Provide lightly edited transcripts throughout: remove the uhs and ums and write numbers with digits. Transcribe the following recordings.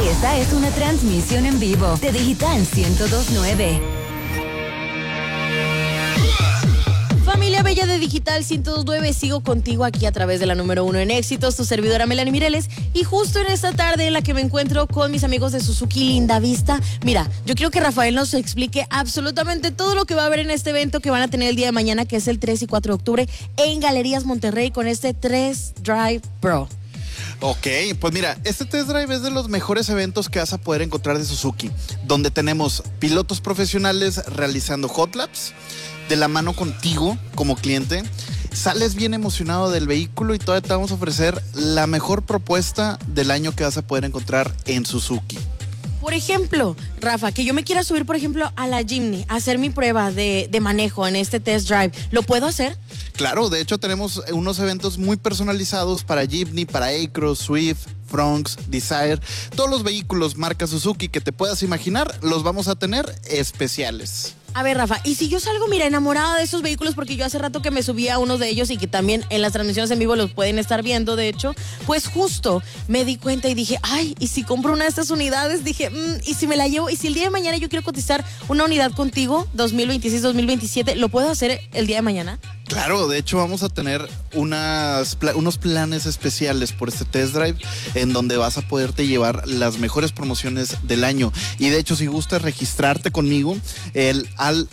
Esta es una transmisión en vivo de Digital 102.9. Familia bella de Digital 102.9, sigo contigo aquí a través de la número 1 en éxitos, tu servidora Melanie Mireles, y justo en esta tarde en la que me encuentro con mis amigos de Suzuki Linda Vista. Mira, yo quiero que Rafael nos explique absolutamente todo lo que va a haber en este evento que van a tener el día de mañana, que es el 3 y 4 de octubre en Galerías Monterrey con este Test Drive Pro. Ok, pues mira, este Test Drive es de los mejores eventos que vas a poder encontrar de Suzuki, donde tenemos pilotos profesionales realizando hot laps, de la mano contigo como cliente. Sales bien emocionado del vehículo y todavía te vamos a ofrecer la mejor propuesta del año que vas a poder encontrar en Suzuki. Por ejemplo, Rafa, que yo me quiera subir, por ejemplo, a la Jimny, a hacer mi prueba de manejo en este Test Drive, ¿lo puedo hacer? Claro, de hecho tenemos unos eventos muy personalizados para Jimny, para Acros, Swift, Fronx, Desire. Todos los vehículos marca Suzuki que te puedas imaginar los vamos a tener especiales. A ver, Rafa, y si yo salgo, mira, enamorada de esos vehículos, porque yo hace rato que me subí a unos de ellos y que también en las transmisiones en vivo los pueden estar viendo, de hecho, pues justo me di cuenta y dije, ay, y si compro una de estas unidades, dije, y si me la llevo, y si el día de mañana yo quiero cotizar una unidad contigo, 2026-2027, ¿lo puedo hacer el día de mañana? Claro, de hecho vamos a tener unos planes especiales por este Test Drive en donde vas a poderte llevar las mejores promociones del año. Y de hecho, si gustas registrarte conmigo, al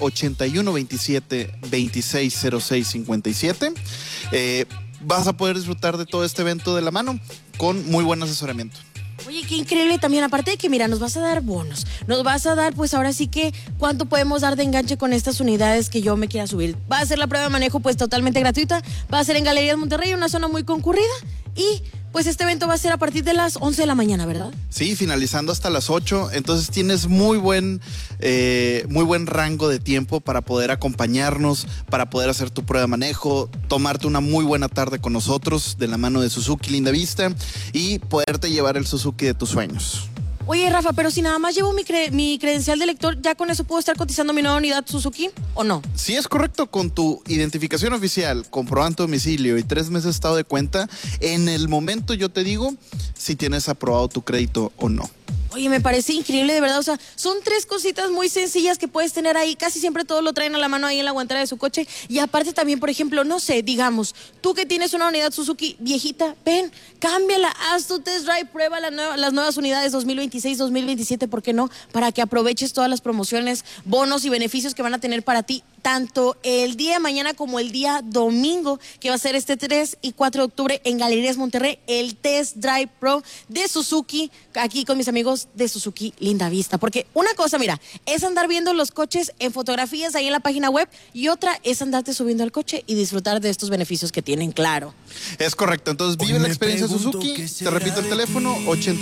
8127-260657, vas a poder disfrutar de todo este evento de la mano con muy buen asesoramiento. Oye, qué increíble también, aparte de que, mira, nos vas a dar bonos, nos vas a dar, pues ahora sí que, ¿cuánto podemos dar de enganche con estas unidades que yo me quiera subir? Va a ser la prueba de manejo, pues totalmente gratuita, va a ser en Galerías Monterrey, una zona muy concurrida, y pues este evento va a ser a partir de las 11 de la mañana, ¿verdad? Sí, finalizando hasta las 8, entonces tienes muy buen rango de tiempo para poder acompañarnos, para poder hacer tu prueba de manejo, tomarte una muy buena tarde con nosotros de la mano de Suzuki Linda Vista y poderte llevar el Suzuki de tus sueños. Oye, Rafa, pero si nada más llevo mi credencial de lector, ¿ya con eso puedo estar cotizando mi nueva unidad Suzuki o no? Sí, es correcto, con tu identificación oficial, comprobante de domicilio y 3 meses de estado de cuenta, en el momento yo te digo si tienes aprobado tu crédito o no. Oye, me parece increíble, de verdad, o sea, son 3 cositas muy sencillas que puedes tener ahí, casi siempre todos lo traen a la mano ahí en la guantera de su coche, y aparte también, por ejemplo, no sé, digamos, tú que tienes una unidad Suzuki viejita, ven, cámbiala, haz tu test drive, prueba las nuevas unidades 2026, 2027, ¿por qué no? Para que aproveches todas las promociones, bonos y beneficios que van a tener para ti, tanto el día de mañana como el día domingo, que va a ser este 3 y 4 de octubre en Galerías Monterrey, el Test Drive Pro de Suzuki, aquí con mis amigos de Suzuki Linda Vista. Porque una cosa, mira, es andar viendo los coches en fotografías ahí en la página web, y otra es andarte subiendo al coche y disfrutar de estos beneficios que tienen, claro. Es correcto, entonces vive la experiencia Suzuki, te repito el teléfono,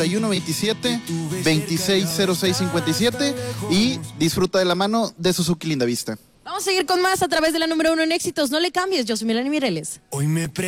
8127-260657 y disfruta de la mano de Suzuki Linda Vista. Vamos a seguir con más a través de la número 1 en éxitos. No le cambies, yo soy Melanie Mireles. Hoy me